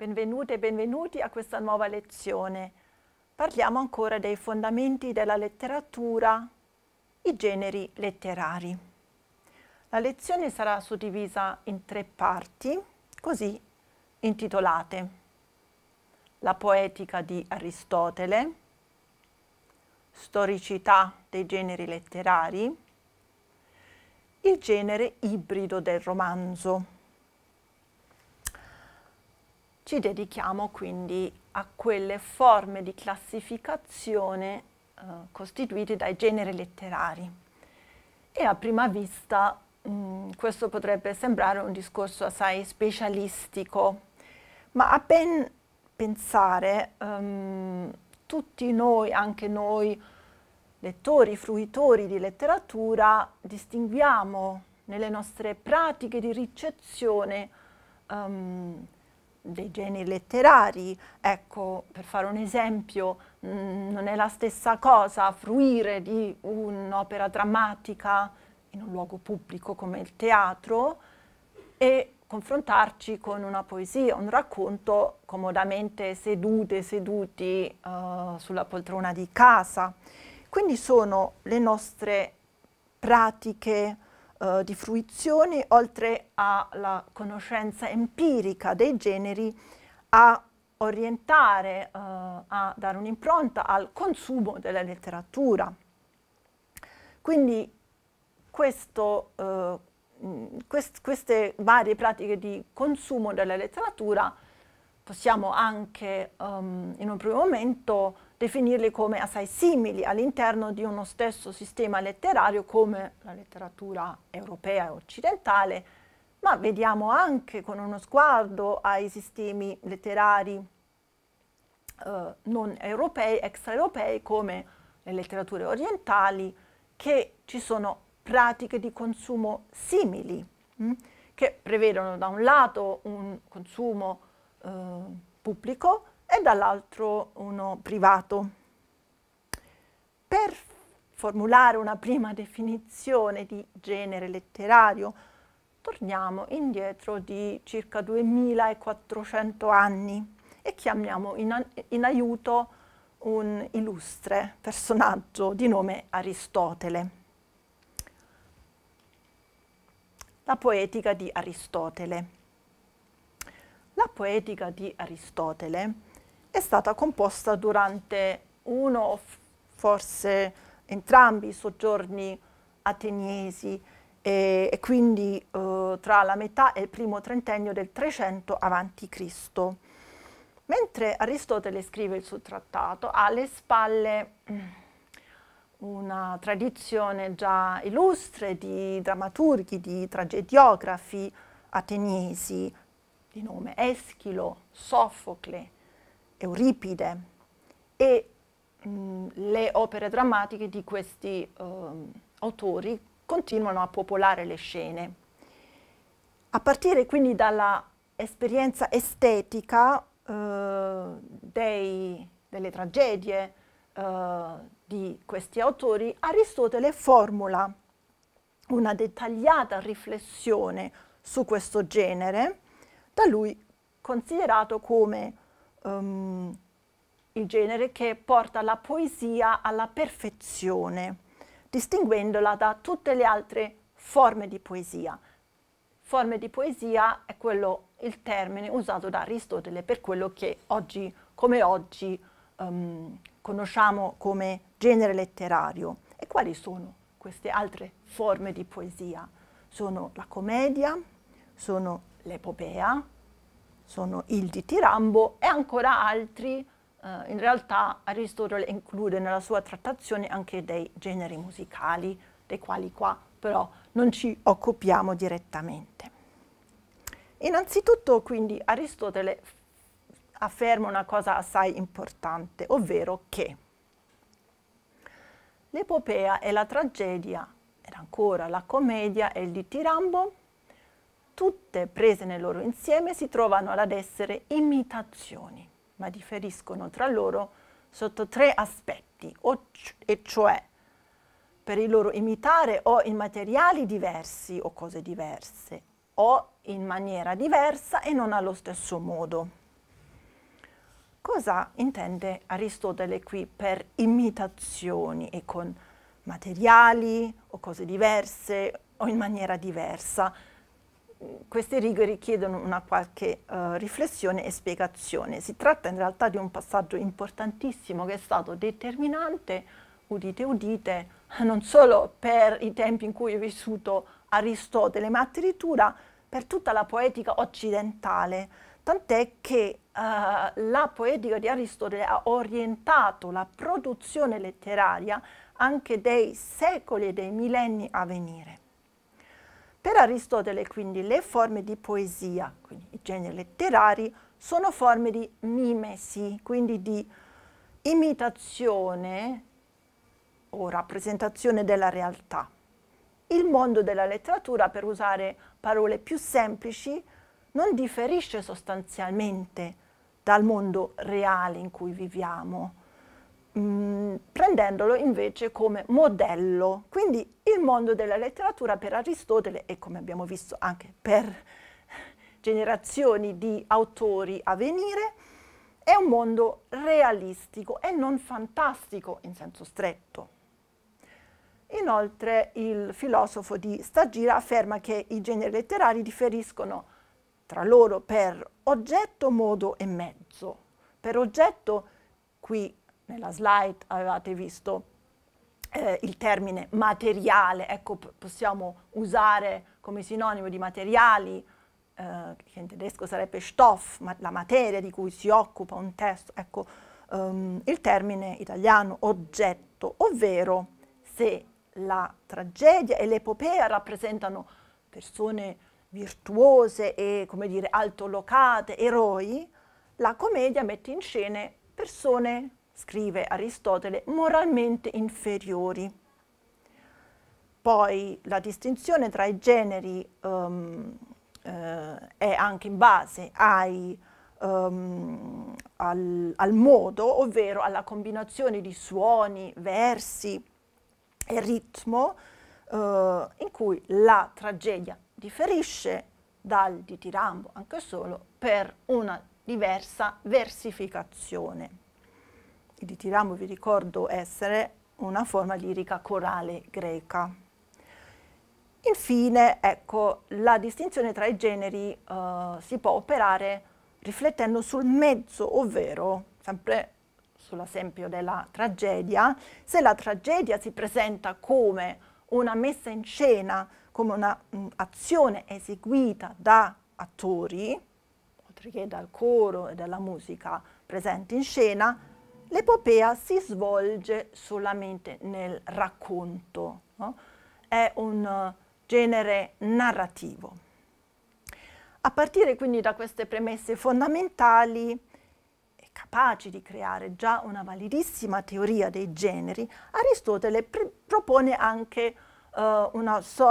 benvenute e benvenuti a questa nuova lezione. Parliamo ancora dei fondamenti della letteratura, i generi letterari. La lezione sarà suddivisa in 3 parti, così intitolate: la poetica di Aristotele, storicità dei generi letterari, il genere ibrido del romanzo. Ci dedichiamo quindi a quelle forme di classificazione costituite dai generi letterari. E a prima vista questo potrebbe sembrare un discorso assai specialistico, ma a ben pensare tutti noi, anche noi lettori, fruitori di letteratura, distinguiamo nelle nostre pratiche di ricezione dei generi letterari. Ecco, per fare un esempio, non è la stessa cosa fruire di un'opera drammatica in un luogo pubblico come il teatro e confrontarci con una poesia, un racconto comodamente seduti sulla poltrona di casa. Quindi sono le nostre pratiche di fruizione, oltre alla conoscenza empirica dei generi, a orientare, a dare un'impronta al consumo della letteratura. Quindi queste varie pratiche di consumo della letteratura possiamo anche in un primo momento definirle come assai simili all'interno di uno stesso sistema letterario come la letteratura europea e occidentale, ma vediamo anche con uno sguardo ai sistemi letterari non europei, extraeuropei, come le letterature orientali, che ci sono pratiche di consumo simili, che prevedono da un lato un consumo pubblico e dall'altro uno privato. Per formulare una prima definizione di genere letterario, torniamo indietro di circa 2400 anni e chiamiamo in aiuto un illustre personaggio di nome Aristotele. La poetica di Aristotele. La poetica di Aristotele è stata composta durante uno o forse entrambi i soggiorni ateniesi e quindi tra la metà e il primo trentennio del 300 a.C. Mentre Aristotele scrive il suo trattato, ha alle spalle una tradizione già illustre di drammaturghi, di tragediografi ateniesi di nome Eschilo, Sofocle, Euripide, e le opere drammatiche di questi autori continuano a popolare le scene. A partire quindi dalla esperienza estetica delle tragedie di questi autori, Aristotele formula una dettagliata riflessione su questo genere, da lui considerato come il genere che porta la poesia alla perfezione, distinguendola da tutte le altre forme di poesia. Forme di poesia è il termine usato da Aristotele per quello che oggi conosciamo come genere letterario. E quali sono queste altre forme di poesia? Sono la commedia, sono l'epopea, sono il ditirambo e ancora altri. In realtà Aristotele include nella sua trattazione anche dei generi musicali, dei quali qua però non ci occupiamo direttamente. Innanzitutto quindi Aristotele afferma una cosa assai importante, ovvero che l'epopea e la tragedia, ed ancora la commedia e il ditirambo, tutte prese nel loro insieme si trovano ad essere imitazioni, ma differiscono tra loro sotto 3 aspetti, e cioè per il loro imitare o in materiali diversi o cose diverse, o in maniera diversa e non allo stesso modo. Cosa intende Aristotele qui per imitazioni e con materiali o cose diverse o in maniera diversa? Queste righe richiedono una qualche riflessione e spiegazione. Si tratta in realtà di un passaggio importantissimo che è stato determinante, udite udite, non solo per i tempi in cui è vissuto Aristotele, ma addirittura per tutta la poetica occidentale, tant'è che la poetica di Aristotele ha orientato la produzione letteraria anche dei secoli e dei millenni a venire. Per Aristotele, quindi, le forme di poesia, quindi i generi letterari, sono forme di mimesi, quindi di imitazione o rappresentazione della realtà. Il mondo della letteratura, per usare parole più semplici, non differisce sostanzialmente dal mondo reale in cui viviamo, prendendolo invece come modello. Quindi il mondo della letteratura per Aristotele, e come abbiamo visto anche per generazioni di autori a venire, è un mondo realistico e non fantastico in senso stretto. Inoltre il filosofo di Stagira afferma che i generi letterari differiscono tra loro per oggetto, modo e mezzo. Per oggetto, qui nella slide avevate visto il termine materiale, ecco, possiamo usare come sinonimo di materiali, che in tedesco sarebbe Stoff, la materia di cui si occupa un testo, ecco, il termine italiano oggetto, ovvero se la tragedia e l'epopea rappresentano persone virtuose e, come dire, altolocate, eroi, la commedia mette in scena persone, scrive Aristotele, moralmente inferiori. Poi la distinzione tra i generi è anche in base al modo, ovvero alla combinazione di suoni, versi e ritmo, in cui la tragedia differisce dal ditirambo anche solo per una diversa versificazione. Il ditirambo, vi ricordo, essere una forma lirica corale greca. Infine, ecco, la distinzione tra i generi si può operare riflettendo sul mezzo, ovvero, sempre sull'esempio della tragedia, se la tragedia si presenta come una messa in scena, come un'azione eseguita da attori, oltre che dal coro e dalla musica presenti in scena, l'epopea si svolge solamente nel racconto, no? È un genere narrativo. A partire quindi da queste premesse fondamentali, capaci di creare già una validissima teoria dei generi, Aristotele propone anche una sorta